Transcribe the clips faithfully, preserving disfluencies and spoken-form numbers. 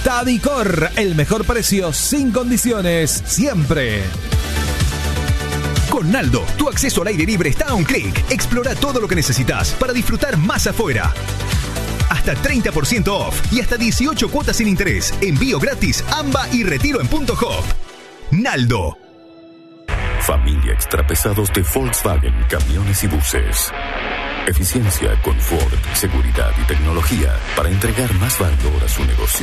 Sadicor, el mejor precio sin condiciones, siempre. Con Naldo, tu acceso al aire libre está a un clic. Explora todo lo que necesitas para disfrutar más afuera. Hasta treinta por ciento off y hasta dieciocho cuotas sin interés. Envío gratis, AMBA y retiro en punto hop. Naldo. Familia Extrapesados de Volkswagen Camiones y Buses. Eficiencia, confort, seguridad y tecnología para entregar más valor a su negocio.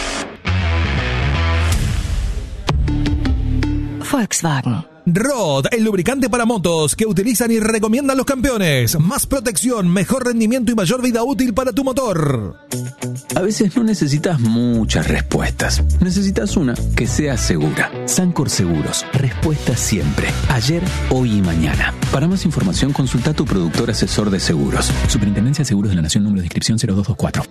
Volkswagen. Rod, el lubricante para motos que utilizan y recomiendan los campeones. Más protección, mejor rendimiento y mayor vida útil para tu motor. A veces no necesitas muchas respuestas. Necesitas una que sea segura. Sancor Seguros. Respuesta siempre. Ayer, hoy y mañana. Para más información, consulta a tu productor asesor de seguros. Superintendencia de Seguros de la Nación, número de inscripción cero dos dos cuatro.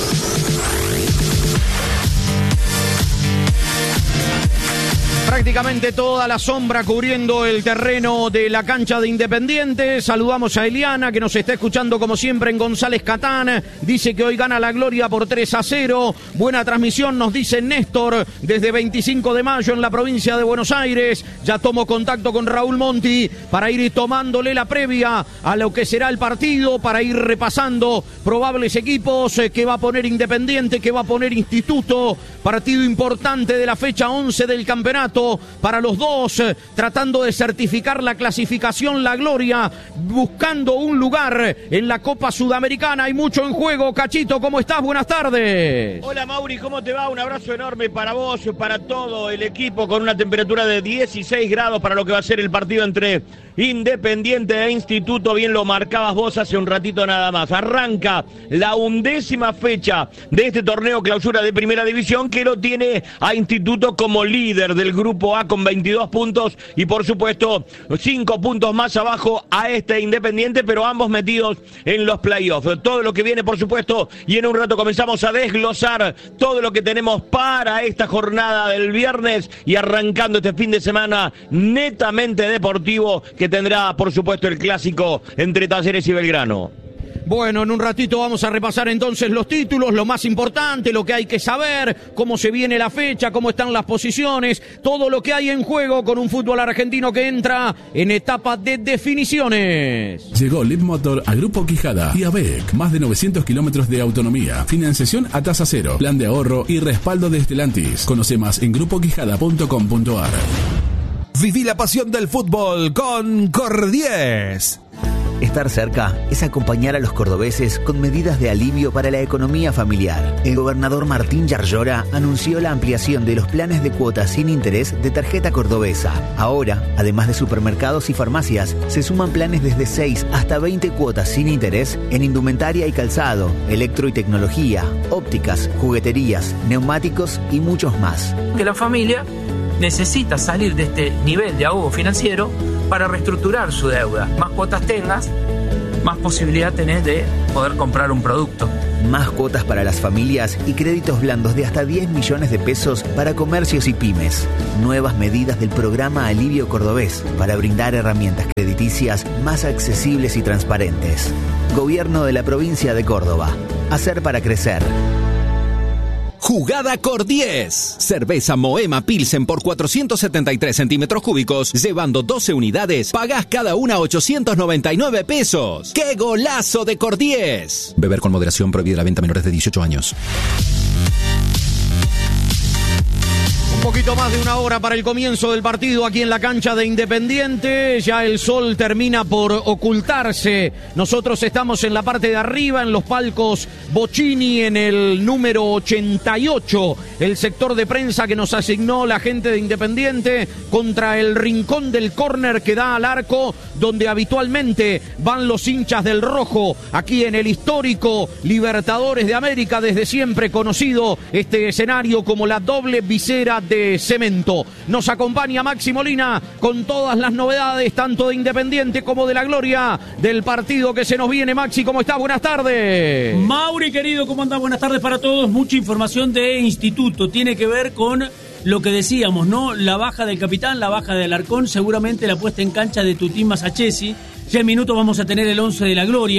Prácticamente toda la sombra cubriendo el terreno de la cancha de Independiente. Saludamos a Eliana, que nos está escuchando como siempre en González Catán. Dice que hoy gana la Gloria por tres a cero. Buena transmisión, nos dice Néstor, desde veinticinco de mayo en la provincia de Buenos Aires. Ya tomo contacto con Raúl Monti para ir tomándole la previa a lo que será el partido, para ir repasando probables equipos que va a poner Independiente, que va a poner Instituto. Partido importante de la fecha once del campeonato para los dos, tratando de certificar la clasificación, la gloria, buscando un lugar en la Copa Sudamericana. Hay mucho en juego. Cachito, ¿cómo estás? Buenas tardes. Hola Mauri, ¿cómo te va? Un abrazo enorme para vos, para todo el equipo, con una temperatura de dieciséis grados para lo que va a ser el partido entre Independiente e Instituto. Bien lo marcabas vos hace un ratito nada más. Arranca la undécima fecha de este torneo clausura de Primera División, que lo tiene a Instituto como líder del Grupo A con veintidós puntos y por supuesto cinco puntos más abajo a este Independiente, pero ambos metidos en los playoffs. Todo lo que viene por supuesto, y en un rato comenzamos a desglosar todo lo que tenemos para esta jornada del viernes y arrancando este fin de semana netamente deportivo, que tendrá por supuesto el clásico entre Talleres y Belgrano. Bueno, en un ratito vamos a repasar entonces los títulos, lo más importante, lo que hay que saber, cómo se viene la fecha, cómo están las posiciones, todo lo que hay en juego con un fútbol argentino que entra en etapa de definiciones. Llegó Leapmotor a Grupo Quijada y A B E C, más de novecientos kilómetros de autonomía, financiación a tasa cero, plan de ahorro y respaldo de Stellantis. Conoce más en grupo quijada punto com punto a r. Viví la pasión del fútbol con Cordies. Estar cerca es acompañar a los cordobeses con medidas de alivio para la economía familiar. El gobernador Martín Yarlora anunció la ampliación de los planes de cuotas sin interés de tarjeta cordobesa. Ahora, además de supermercados y farmacias, se suman planes desde seis hasta veinte cuotas sin interés en indumentaria y calzado, electro y tecnología, ópticas, jugueterías, neumáticos y muchos más. Que la familia necesita salir de este nivel de ahogo financiero para reestructurar su deuda. Más cuotas tengas, más posibilidad tenés de poder comprar un producto. Más cuotas para las familias y créditos blandos de hasta diez millones de pesos para comercios y pymes. Nuevas medidas del programa Alivio Cordobés para brindar herramientas crediticias más accesibles y transparentes. Gobierno de la provincia de Córdoba. Hacer para crecer. Jugada Cordies. Cerveza Moema Pilsen por cuatrocientos setenta y tres centímetros cúbicos, llevando doce unidades, pagás cada una ochocientos noventa y nueve pesos. ¡Qué golazo de Cordies! Beber con moderación, prohibida la venta a menores de dieciocho años. Un poquito más de una hora para el comienzo del partido aquí en la cancha de Independiente. Ya el sol termina por ocultarse. Nosotros estamos en la parte de arriba, en los palcos Bocchini, en el número ochenta y ocho. El sector de prensa que nos asignó la gente de Independiente contra el rincón del córner que da al arco, donde habitualmente van los hinchas del rojo. Aquí en el histórico Libertadores de América, desde siempre conocido este escenario como la doble visera de cemento. Nos acompaña Maxi Molina con todas las novedades, tanto de Independiente como de la gloria del partido que se nos viene. Maxi, ¿cómo estás? Buenas tardes. Mauri, querido, ¿cómo andás? Buenas tardes para todos. Mucha información de Instituto. Tiene que ver con lo que decíamos, ¿no? La baja del capitán, la baja del Alarcón, seguramente la puesta en cancha de Tutín Masachesi. Ya en minutos vamos a tener el once de la gloria.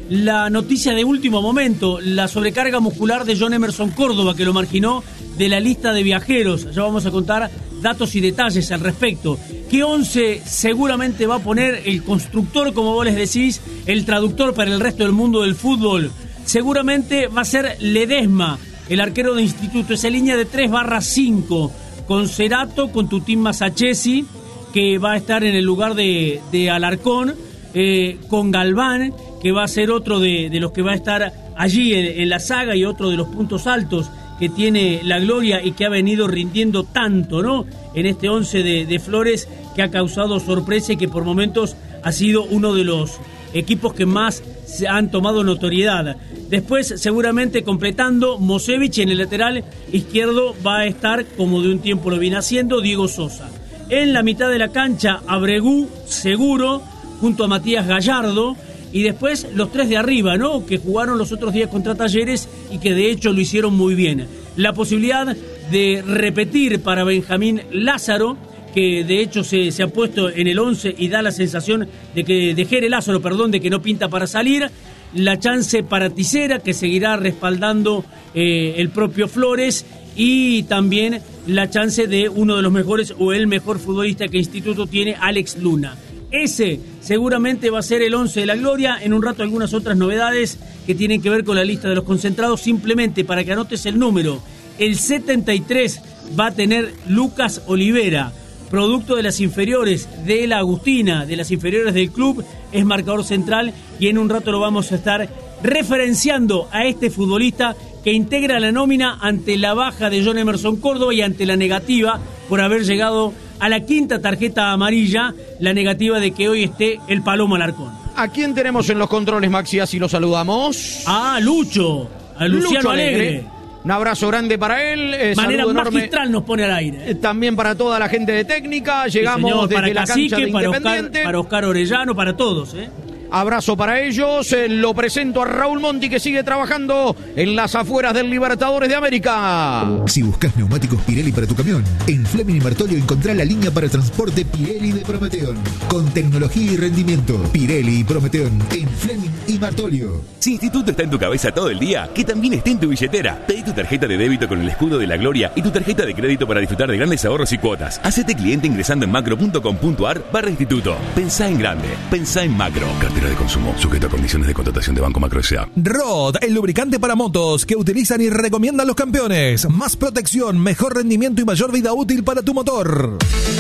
la noticia de último momento, la sobrecarga muscular de John Emerson Córdoba, que lo marginó de la lista de viajeros. Ya vamos a contar datos y detalles al respecto. ¿Qué once seguramente va a poner el constructor, como vos les decís, el traductor para el resto del mundo del fútbol? Seguramente va a ser Ledesma, el arquero de Instituto, esa línea de tres barra cinco, con Cerato, con Tutín Masachesi, que va a estar en el lugar de, de Alarcón, eh, con Galván, que va a ser otro de, de los que va a estar allí en, en la saga y otro de los puntos altos que tiene la Gloria y que ha venido rindiendo tanto, ¿no?, en este once de, de Flores, que ha causado sorpresa y que por momentos ha sido uno de los equipos que más se han tomado notoriedad. Después, seguramente completando, Mosevich en el lateral izquierdo va a estar, como de un tiempo lo viene haciendo, Diego Sosa. En la mitad de la cancha, Abregú, seguro, junto a Matías Gallardo. Y después los tres de arriba, ¿no?, que jugaron los otros días contra Talleres y que de hecho lo hicieron muy bien. La posibilidad de repetir para Benjamín Lázaro, que de hecho se, se ha puesto en el once y da la sensación de que de Jere Lázaro, perdón, de que no pinta para salir. La chance para Tisera, que seguirá respaldando eh, el propio Flores, y también la chance de uno de los mejores o el mejor futbolista que Instituto tiene, Alex Luna. Ese seguramente va a ser el once de la Gloria. En un rato algunas otras novedades que tienen que ver con la lista de los concentrados. Simplemente para que anotes el número, el setenta y tres va a tener Lucas Olivera, producto de las inferiores de la Agustina, de las inferiores del club, es marcador central, y en un rato lo vamos a estar referenciando a este futbolista que integra la nómina ante la baja de John Emerson Córdoba y ante la negativa por haber llegado a la quinta tarjeta amarilla, la negativa de que hoy esté el Palomo Alarcón. ¿A quién tenemos en los controles, Maxi? Así lo saludamos. Ah, Lucho, a Luciano Lucho Alegre. Alegre. Un abrazo grande para él. Eh, Manera magistral enorme. nos pone al aire. Eh, también para toda la gente de técnica. Llegamos sí, señor, desde para la Cacique, cancha de para Independiente. Oscar, para Oscar Orellano, para todos, ¿eh? Abrazo para ellos. Eh, lo presento a Raúl Monti, que sigue trabajando en las afueras del Libertadores de América. Si buscas neumáticos Pirelli para tu camión, en Fleming y Martolio encontrá la línea para transporte Pirelli de Prometeon. Con tecnología y rendimiento, Pirelli y Prometeon en Fleming y Martolio. Si Instituto está en tu cabeza todo el día, que también esté en tu billetera. Pedí tu tarjeta de débito con el escudo de la Gloria y tu tarjeta de crédito para disfrutar de grandes ahorros y cuotas. Hacete cliente ingresando en macro.com.ar barra instituto. Pensá en grande, pensá en macro. Cartera de consumo, sujeto a condiciones de contratación de Banco Macro S A. Rod, el lubricante para motos que utilizan y recomiendan los campeones. Más protección, mejor rendimiento y mayor vida útil para tu motor.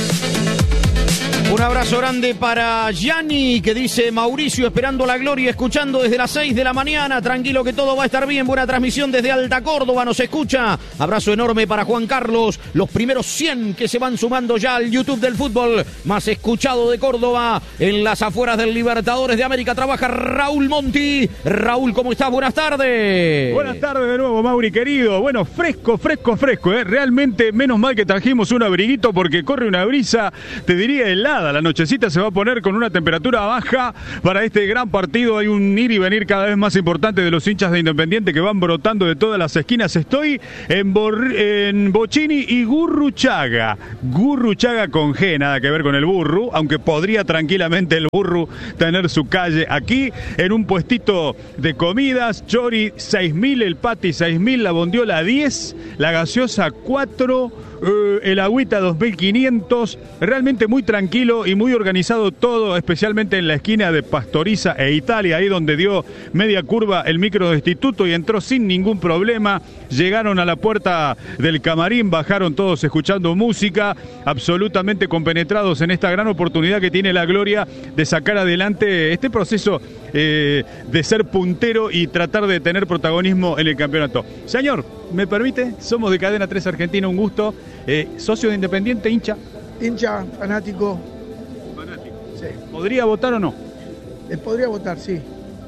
Un abrazo grande para Gianni, que dice: Mauricio esperando la Gloria, escuchando desde las seis de la mañana, tranquilo que todo va a estar bien, buena transmisión desde Alta Córdoba, nos escucha. Abrazo enorme para Juan Carlos, los primeros cien que se van sumando ya al YouTube del fútbol más escuchado de Córdoba. En las afueras del Libertadores de América trabaja Raúl Monti. Raúl, ¿cómo estás? Buenas tardes. Buenas tardes de nuevo, Mauri querido. Bueno, fresco, fresco, fresco, ¿eh? Realmente menos mal que trajimos un abriguito, porque corre una brisa, te diría helada. La nochecita se va a poner con una temperatura baja para este gran partido. Hay un ir y venir cada vez más importante de los hinchas de Independiente que van brotando de todas las esquinas. Estoy en, Bor en Bocini y Gurruchaga. Gurruchaga con G, nada que ver con el burro, aunque podría tranquilamente el burro tener su calle aquí, en un puestito de comidas. Chori seis mil, el pati seis mil, la bondiola diez, la gaseosa cuatro, eh, el agüita dos mil quinientos. Realmente muy tranquilo y muy organizado todo, especialmente en la esquina de Pastoriza e Italia, ahí donde dio media curva el micro de Instituto y entró sin ningún problema. Llegaron a la puerta del camarín, bajaron todos escuchando música, absolutamente compenetrados en esta gran oportunidad que tiene la Gloria de sacar adelante este proceso eh, de ser puntero y tratar de tener protagonismo en el campeonato. Señor, ¿me permite? Somos de Cadena tres Argentina, un gusto. Eh, socio de Independiente, hincha. Hincha, fanático. Fanático. Sí. ¿Podría votar o no? Eh, podría votar, sí.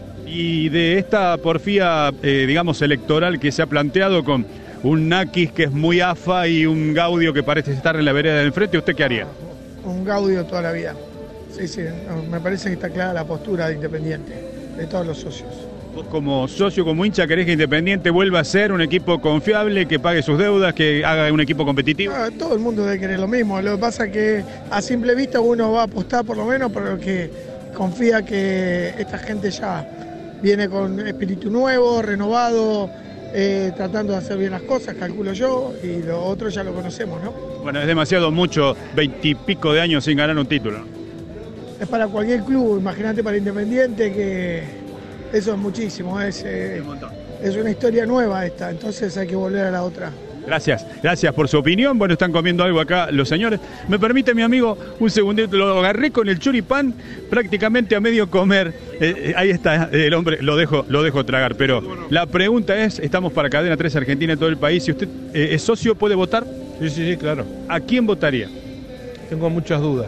Y de esta porfía, eh, digamos, electoral que se ha planteado con un Nakis que es muy afa y un Gaudio que parece estar en la vereda del frente, ¿usted qué haría? Un Gaudio toda la vida. Sí, sí, no, me parece que está clara la postura de Independiente, de todos los socios. Vos como socio, como hincha, ¿querés que Independiente vuelva a ser un equipo confiable, que pague sus deudas, que haga un equipo competitivo? Ah, todo el mundo debe querer lo mismo. Lo que pasa es que a simple vista uno va a apostar por lo menos por lo que confía que esta gente ya viene con espíritu nuevo, renovado, eh, tratando de hacer bien las cosas, calculo yo, y lo otro ya lo conocemos, ¿no? Bueno, es demasiado mucho, veintipico de años sin ganar un título. Es para cualquier club, imagínate para Independiente, que eso es muchísimo, es, eh, es una historia nueva esta, entonces hay que volver a la otra. Gracias, gracias por su opinión. Bueno, están comiendo algo acá los señores. Me permite, mi amigo, un segundito, lo agarré con el choripán prácticamente a medio comer. Eh, eh, ahí está, el hombre, lo dejo, lo dejo tragar. Pero la pregunta es, estamos para Cadena tres Argentina en todo el país. Si usted eh, es socio, ¿puede votar? Sí, sí, sí, claro. ¿A quién votaría? Tengo muchas dudas.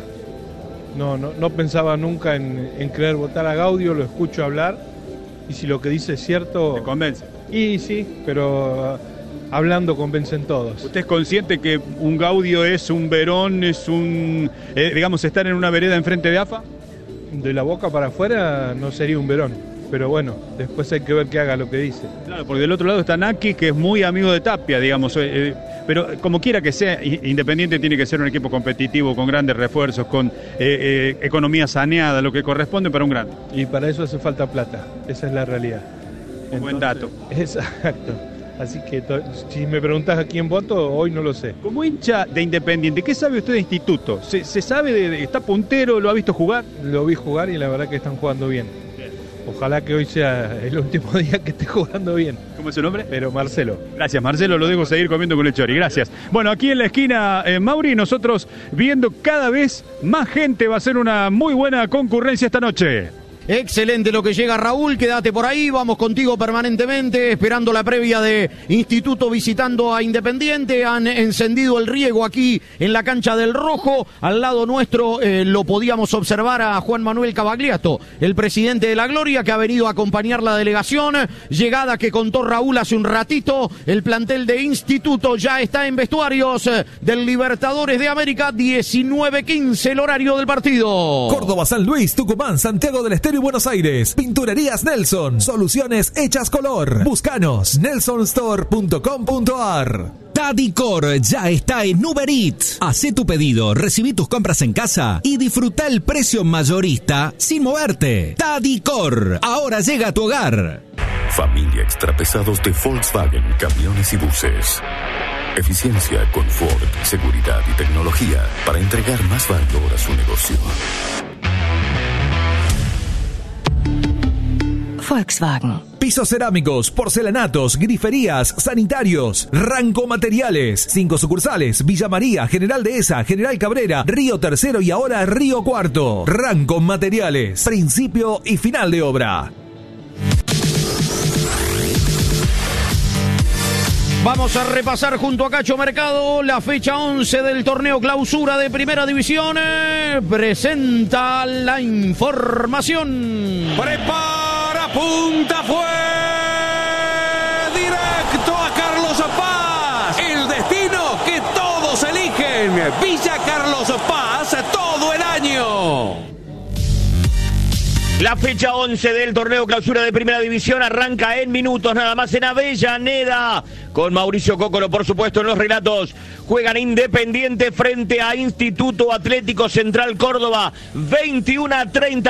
No, no, no pensaba nunca en, en querer votar a Gaudio, lo escucho hablar. Y si lo que dice es cierto... ¿Te convence? Y sí, pero... hablando convencen todos. ¿Usted es consciente que un Gaudio es un Verón, es un, eh, digamos, estar en una vereda enfrente de A F A? De la boca para afuera no sería un Verón, pero bueno, después hay que ver que haga lo que dice. Claro, porque del otro lado está Naki, que es muy amigo de Tapia, digamos, eh, eh, pero como quiera que sea, Independiente tiene que ser un equipo competitivo, con grandes refuerzos, con eh, eh, economía saneada, lo que corresponde para un grande. Y para eso hace falta plata, esa es la realidad. Un buen dato. Exacto. Así que si me preguntás a quién voto, hoy no lo sé. Como hincha de Independiente, ¿qué sabe usted de Instituto? ¿Se, se sabe de, de está puntero? ¿Lo ha visto jugar? Lo vi jugar y la verdad que están jugando bien. Ojalá que hoy sea el último día que esté jugando bien. ¿Cómo es su nombre? Pero Marcelo. Gracias, Marcelo, lo dejo seguir comiendo con el chori. Gracias. Bueno, aquí en la esquina, eh, Mauri, nosotros viendo cada vez más gente, va a ser una muy buena concurrencia esta noche. Excelente lo que llega, Raúl, quédate por ahí, vamos contigo permanentemente, esperando la previa de Instituto visitando a Independiente. Han encendido el riego aquí en la cancha del Rojo, al lado nuestro eh, lo podíamos observar a Juan Manuel Cavagliato, el presidente de la Gloria, que ha venido a acompañar la delegación, llegada que contó Raúl hace un ratito. El plantel de Instituto ya está en vestuarios eh, del Libertadores de América, diecinueve quince el horario del partido. Córdoba, San Luis, Tucumán, Santiago del Estero y Buenos Aires. Pinturerías Nelson. Soluciones hechas color. Búscanos. nelson store punto com punto a r. Tadicor ya está en Uber Eats. Hacé tu pedido, recibí tus compras en casa y disfruta el precio mayorista sin moverte. Tadicor, ahora llega a tu hogar. Familia Extrapesados de Volkswagen Camiones y Buses. Eficiencia, confort, seguridad y tecnología para entregar más valor a su negocio. Volkswagen. Pisos cerámicos, porcelanatos, griferías, sanitarios, Ranco Materiales. Cinco sucursales: Villa María, General Dehesa, General Cabrera, Río Tercero y ahora Río Cuarto. Ranco Materiales. Principio y final de obra. Vamos a repasar junto a Cacho Mercado la fecha once del torneo clausura de Primera División. Presenta la información. Prepara, punta, fue directo a Carlos Paz. El destino que todos eligen. Villa Carlos Paz todo el año. La fecha once del torneo clausura de Primera División arranca en minutos nada más en Avellaneda, con Mauricio Cócolo, por supuesto, en los relatos. Juegan Independiente frente a Instituto Atlético Central Córdoba, veintiuno a treinta.